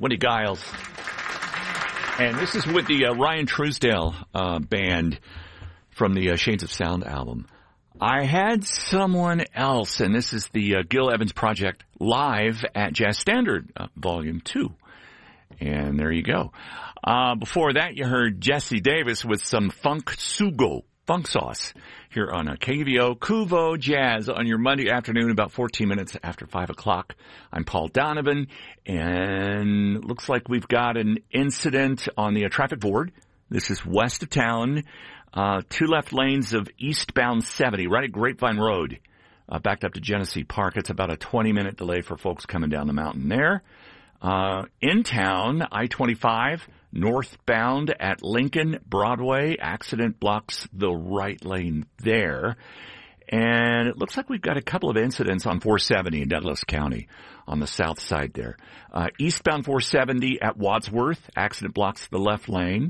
Wendy Giles. And this is with the Ryan Truesdale band from the Shades of Sound album. I had someone else, and this is the Gil Evans Project live at Jazz Standard, Volume 2. And there you go. Before that, you heard Jesse Davis with some Funk Sugo, Funk Sauce, here on KVO Kuvo Jazz on your Monday afternoon, about 14 minutes after 5 o'clock. I'm Paul Donovan, and looks like we've got an incident on the traffic board. This is west of town. 2 left lanes of eastbound 70, right at Grapevine Road, backed up to Genesee Park. It's about a 20-minute delay for folks coming down the mountain there. In town, I-25, northbound at Lincoln Broadway. Accident blocks the right lane there. And it looks like we've got a couple of incidents on 470 in Douglas County on the south side there. Eastbound 470 at Wadsworth, accident blocks the left lane.